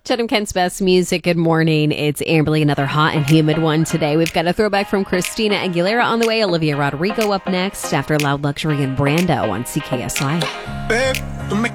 Chatham Kent's best music. Good morning. It's Amberly, another hot and humid one today. We've got a throwback from Christina Aguilera on the way. Olivia Rodrigo up next after Loud Luxury and Brando on CKSI. Babe, don't make